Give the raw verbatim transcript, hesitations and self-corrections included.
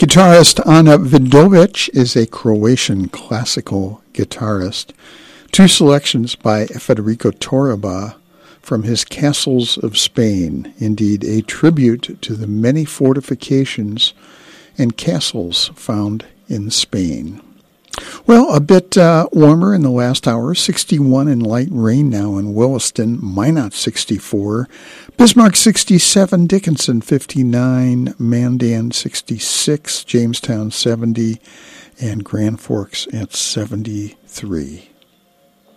Guitarist Ana Vidovic is a Croatian classical guitarist. Two selections by Federico Torreba from his Castles of Spain, indeed a tribute to the many fortifications and castles found in Spain. Well, a bit uh, warmer in the last hour, sixty-one and light rain now in Williston, Minot sixty-four, Bismarck sixty-seven, Dickinson fifty-nine, Mandan sixty-six, Jamestown seventy, and Grand Forks at seventy-three.